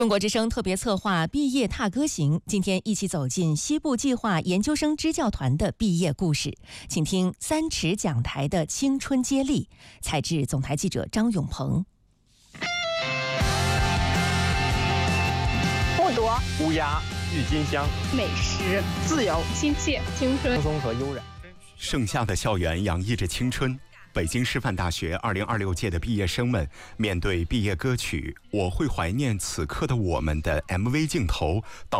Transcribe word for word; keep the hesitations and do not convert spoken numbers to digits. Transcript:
中国之声特别策划毕业踏歌行，今天一起走进西部计划研究生支教团的毕业故事，请听三尺讲台的青春接力，采制总台记者张永鹏。 剥夺、 乌鸦、郁金香、 美食、自由、亲切、青春、 轻松和悠然。 盛夏的校园洋溢着青春。北京师范大学二零二六届的毕业生们面对毕业歌曲《我会怀念此刻的我们》的 M V 镜头，到